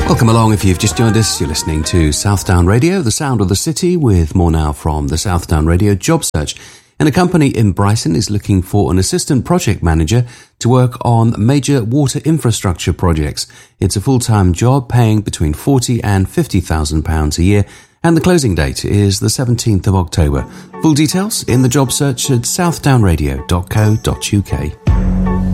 Welcome along. If you've just joined us, you're listening to Southdown Radio, the sound of the city, with more now from the Southdown Radio job search. And a company in Brighton is looking for an assistant project manager to work on major water infrastructure projects. It's a full-time job paying between £40,000 and £50,000 a year, and the closing date is the 17th of October. Full details in the job search at southdownradio.co.uk.